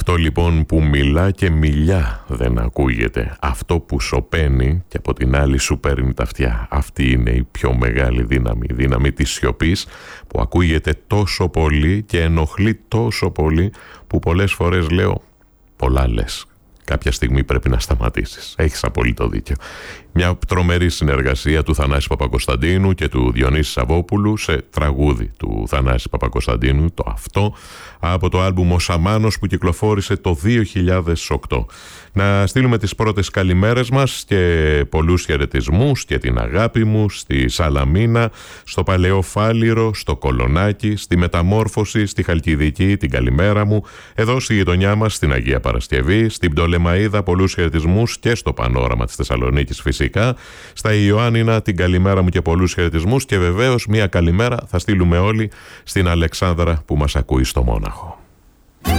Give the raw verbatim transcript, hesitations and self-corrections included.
Αυτό λοιπόν που μιλά και μιλιά δεν ακούγεται. Αυτό που σωπαίνει και από την άλλη σου παίρνει τα αυτιά. Αυτή είναι η πιο μεγάλη δύναμη. Η δύναμη της σιωπής που ακούγεται τόσο πολύ και ενοχλεί τόσο πολύ που πολλές φορές λέω πολλά λες. Κάποια στιγμή πρέπει να σταματήσεις. Έχεις απόλυτο δίκιο. Μια τρομερή συνεργασία του Θανάση Παπακοσταντίνου και του Διονύση Σαββόπουλου σε τραγούδι του Θανάση Παπακοσταντίνου, το αυτό, από το άλμπουμ «Ο Σαμάνος» που κυκλοφόρησε το δύο χιλιάδες οκτώ. Να στείλουμε τις πρώτες καλημέρες μας και πολλούς χαιρετισμούς και την αγάπη μου στη Σαλαμίνα, στο Παλαιό Φάληρο, στο Κολονάκι, στη Μεταμόρφωση, στη Χαλκιδική, την καλημέρα μου, εδώ στη γειτονιά μας στην Αγία Παρασκευή, στην Πτολεμαΐδα πολλούς χαιρετισμούς και στο Πανόραμα της Θεσσαλονίκης φυσικά, στα Ιωάννινα την καλημέρα μου και πολλούς χαιρετισμούς και βεβαίως μια καλημέρα θα στείλουμε όλοι στην Αλεξάνδρα που μας ακούει στο Μόναχο.